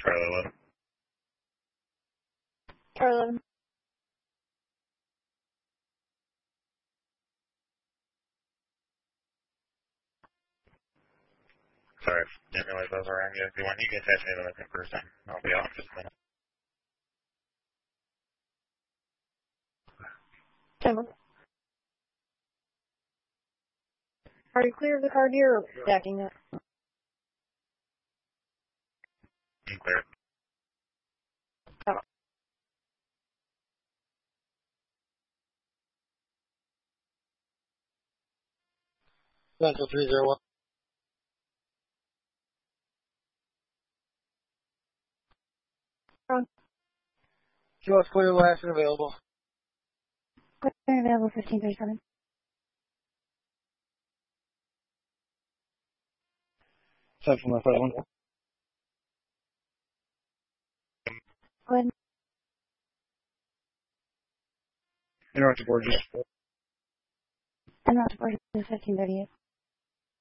Charlie 11. Charlie 11. Sorry, didn't realize those were around you. If you want, you can attach me to the missing person. I'll be off just a minute. 10. Are you clear of the car, dear, or backing up? I'm clear. Oh. Central 301. Wrong. QS clear, last and available. Clear available 1537. Central 951. Go ahead. Interrupt to board, just. I'm not to board 1538.